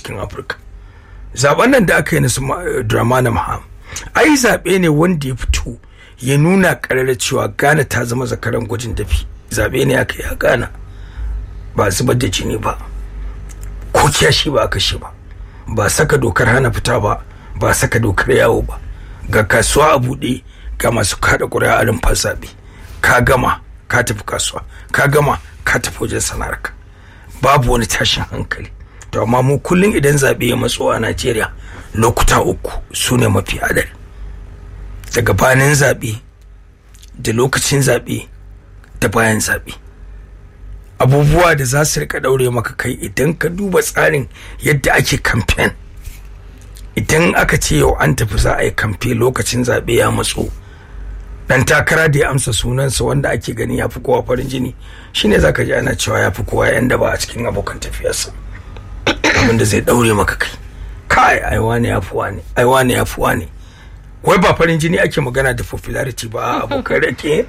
cikin Afirka. Zaben nan da aka yi na Dramani Mahama ai zaɓe ne wanda ya fito ya nuna ƙarar cewa Ghana ta zama zakaran gwajin dafi. Zaɓe ne aka yi a Ghana, ba zubar da jini ba, ko kiyashi ba aka shi ba saka dokar hana fita ba saka dokar yawo ba, ga kasuwa a buɗe, ga masu kada ƙuri'a a rumfar zaɓe. Ka gama ka tafi kasuwa, ka gama ka tafi wajen sana'arka, babu wani tashin hankali. To amma mu kullum idan zaɓe ya matso a Najeriya, lokuta uku su ne mafi adali: da gabanin zaɓe, da lokacin zaɓe, da bayan zaɓe. Abubuwa da za su rika daure maka kai idan ka duba tsarin yadda ake kamfen. Idan aka ce yau an tafi za a yi kamfe lokacin zaɓe ya matso, dan takara da ya amsa sunansa wanda ake gani ya fi kowa farin jini shine zaka ji ana cewa ya fi kowa yan da ba a cikin abokan tafiyarsa. Abinda zai daure maka kai ai wane ya fi wane, ai wane ya fi wane. Wai ba farin jini ake magana da popularity ba, abokan rake.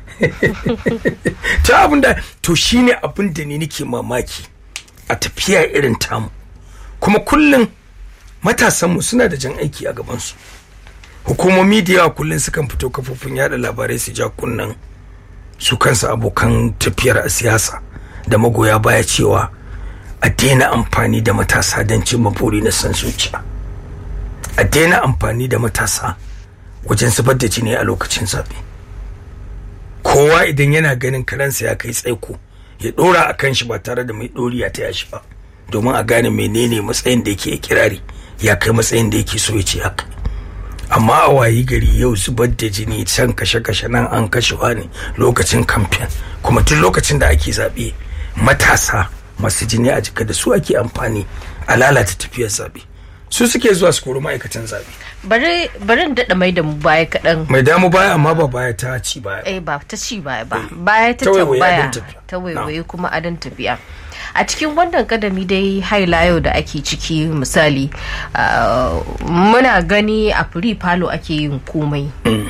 Ta abinda to shine abinda ne nake mamaki a tafiya irin tamu. Kuma kullum matasanmu suna da jan aiki a gabansu. Hukumomi da yawa kullum sukan fito kafofin yada labarai su ja kunnan su kansu abokan tafiyar a siyasa da magoya baya cewa a daina amfani da matasa don cimma buri na san zuciya, a daina amfani da matasa wajen zubar da jini a lokacin zaɓe. Kowa idan yana ganin karansa ya kai tsaiko ya ɗora a kan shi ba tare da mai ɗoriya ta yashi ba, domin a gane menene matsayin da yake kirari ya kai matsayin da yake so ya ce haka. Amma a wayi gari yau zubar da jini, can kashe-kashe, nan an kashewa ne lokacin kamfen, kuma tun lokacin da ake zaɓe matasa masu jini a jika da su ake amfani a lalata tafiyar zaɓe. Su suke zuwa su kori ma'aikatan zaɓe. Bari daɗa mai da mu baya kaɗan. Mai damu baya amma ba baya ta ci baya. Ba ta ci baya ba. Baya ta tambaya, ta waiwaye kuma adon tafiya. A cikin wannan kadami dai haila yau da ake ciki, misali muna gani a firi falo ake yin komai.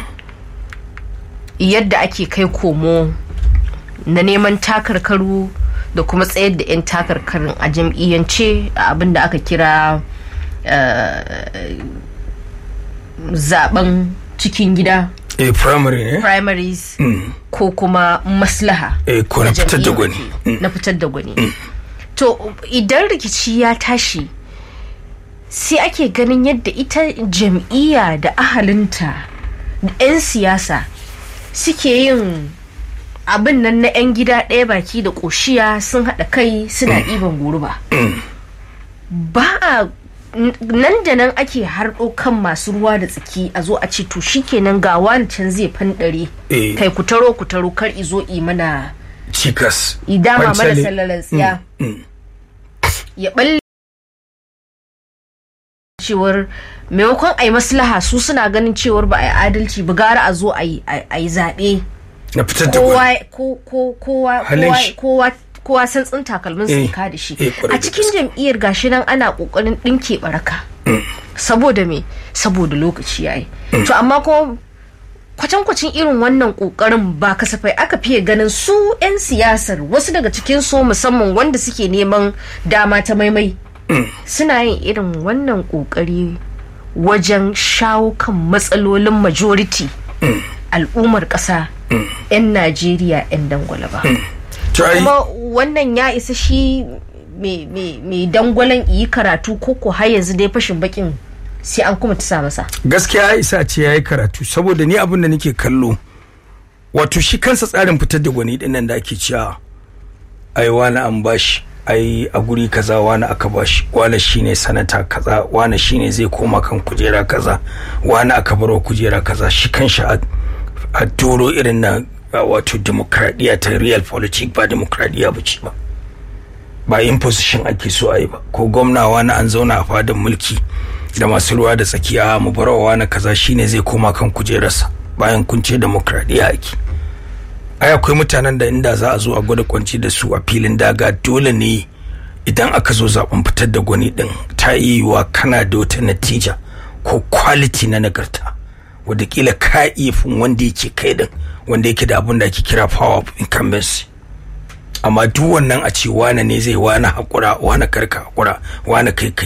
Yadda ake kai komo na neman takarkaru da kuma tsayar da 'yan takarkarin a jam'iyyance, abin da aka kira zaben cikin gida. Primary ne? Primaries. Ko kuma maslaha. Ko na fitar da gwani. Na fitar da gwani. To idan rikici ya tashi sai ake ganin yadda ita jam'iyya da ahalinta da 'yan siyasa suke yin abin nan na 'yan gida ɗaya baki da ƙoshiya, sun haɗa kai suna ɗiban goruba. Ba a nan da nan ake harɗo kan masu ruwa da tsaki a zo a ce to shikenan ga wani can zai fanɗare kai ku taro kar izo mana cikas idama mana sallalan tsiya ya balle cewar maimakon a yi maslaha, su suna ganin cewar ba a yi adalci ba, gara a zo a yi zaɓe na fitar da kowa san tsin takalmin su ka da shi. A cikin jam'iyyar gashi nan ana kokarin ɗinke baraka saboda me, saboda lokaci yayi. To amma ko kwacin irin wannan kokarin ba kasafai aka fiye ganin su 'yan siyasar, wasu daga cikin su musamman wanda suke neman dama ta maimai suna yin irin wannan kokari wajen shawo kan matsalolin majority al'ummar ƙasa 'yan Najeriya 'yan dangwala ba. Kuma wannan ya isa shi mai dangwalen yi karatu ko har yanzu dai fashin bakin sai an kuma ta masa. Gaskiya ya isa ce ya yi karatu, saboda ni abin da nake kallo, wato shi kansa tsarin fitar da gwani dinnan da ake cewa ai wani an bashi, ai a guri kaza wani aka bashi, wani shine sanata kaza, wani shine zai koma kan kujera kaza, wani aka barwa kujera kaza. Shi kanshi a doro irin na wato demokradiya ta real politics, ba demokradiya ba ce ba imposition ake so a yi ba. Ko gwamnawa na an zauna a fadin mulki da masu ruwa da tsakiya, mu barawa na kaza shine zai koma kan kujerarsa, bayan kun ce demokradiya ake. Ai akwai mutanen da inda za a zo a gwada kwanci da su a filin daga, dole ne idan aka zo zaben fitar da gwani din ta yiwa kana da wata natija ko quality na nagarta wadda kila ka iya fin wanda yake kai din, wanda yake da abin da ake kira power of incumbency. Amma duk wannan a ce wane ne zai, wane hakura, wane karka hakura, wane kai